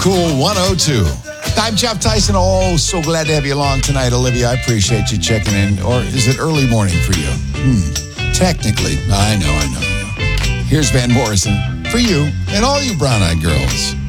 Cool 102. I'm Jeff Tyson. Oh, so glad to have you along tonight, Olivia. I appreciate you checking in. Or is it early morning for you? Technically. I know. Here's Van Morrison for you and all you brown-eyed girls.